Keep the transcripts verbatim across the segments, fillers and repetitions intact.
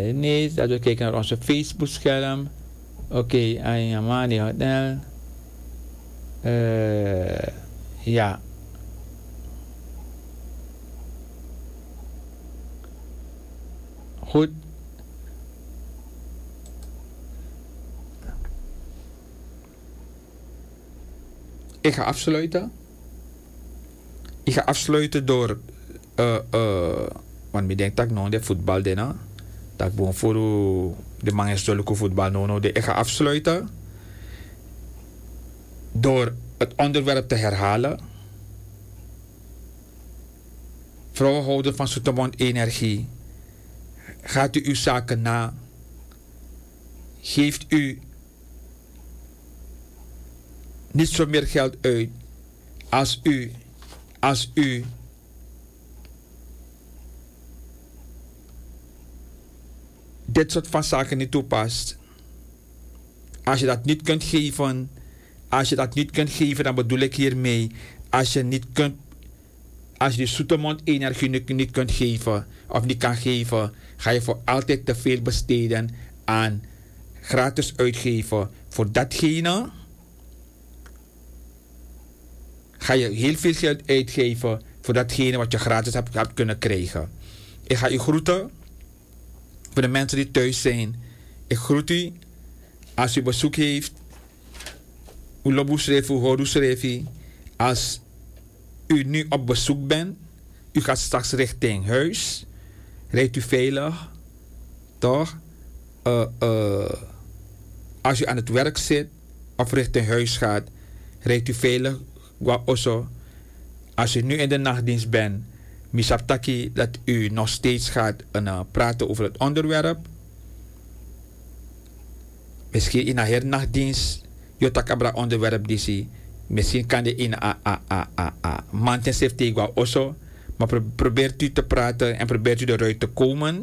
nee, dat we kijken naar onze Facebook-scherm. Oké, okay, Ayamani Hotel. Uh, ja. Goed. Ik ga afsluiten. Ik ga afsluiten door... Uh, uh, want ik denk dat ik nog de voetbal deed. Dat ik gewoon voor de man is zulke voetbal nog. Ik ga afsluiten. Door het onderwerp te herhalen. Vrouwenhouder van Zoetermond Energie. Gaat u uw zaken na. Geeft u niet zo meer geld uit als u, als u dit soort van zaken niet toepast. Als je dat niet kunt geven, als je dat niet kunt geven, dan bedoel ik hiermee, als je niet kunt, als je de Zoetermond Energie niet, niet kunt geven of niet kan geven, ga je voor altijd te veel besteden aan gratis uitgeven voor datgene. Ga je heel veel geld uitgeven voor datgene wat je gratis hebt, hebt kunnen krijgen. Ik ga u groeten. Voor de mensen die thuis zijn. Ik groet u. Als u bezoek heeft. Als u nu op bezoek bent. U gaat straks richting huis. Rijdt u veilig. Toch? Uh, uh, als u aan het werk zit. Of richting huis gaat. Rijdt u veilig. Als u nu in de nachtdienst bent. Misaptaki dat u nog steeds gaat uh, praten over het onderwerp. Misschien in een nachtdienst. Je takabra onderwerp die misschien kan je in a a a a a manten safety also. Maar pro probeert u te praten en probeert u eruit te komen.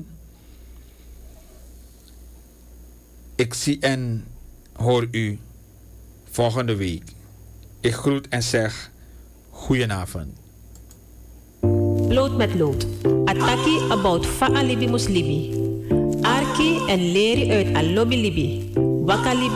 Ik zie en hoor u volgende week. Ik groet en zeg goedenavond. Lood met lood. Ataki about fa'a libi muslibi. Arki en leri uit a lobby libi. Wakali